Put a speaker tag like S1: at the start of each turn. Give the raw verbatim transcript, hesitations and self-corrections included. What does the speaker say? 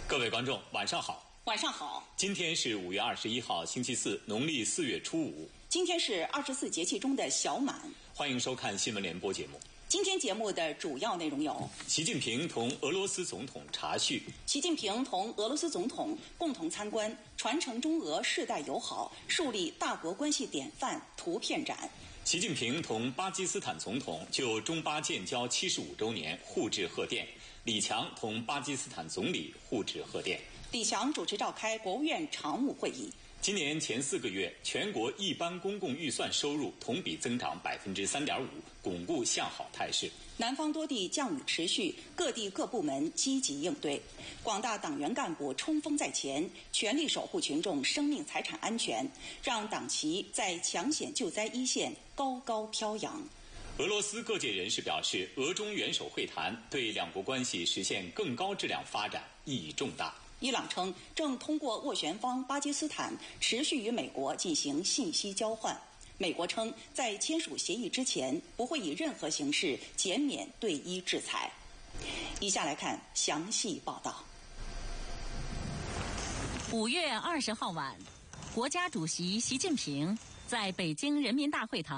S1: 各位观众，晚上好。
S2: 晚上好。
S1: 今天是五月二十一号，星期四，农历四月初五。
S2: 今天是二十四节气中的小满。
S1: 欢迎收看新闻联播节目。
S2: 今天节目的主要内容有：
S1: 习近平同俄罗斯总统茶叙，
S2: 习近平同俄罗斯总统共同参观传承中俄世代友好、树立大国关系典范图片展。
S1: 习近平同巴基斯坦总统就中巴建交七十五周年互致贺电，李强同巴基斯坦总理互致贺电。
S2: 李强主持召开国务院常务会议。
S1: 今年前四个月，全国一般公共预算收入同比增长百分之三点五，巩固向好态势。
S2: 南方多地降雨持续，各地各部门积极应对。广大党员干部冲锋在前，全力守护群众生命财产安全，让党旗在抢险救灾一线高高飘扬。
S1: 俄罗斯各界人士表示，俄中元首会谈对两国关系实现更高质量发展意义重大。
S2: 伊朗称正通过斡旋方巴基斯坦持续与美国进行信息交换。美国称在签署协议之前不会以任何形式减免对伊制裁。以下来看详细报道。
S3: 五月二十号晚，国家主席习近平在北京人民大会堂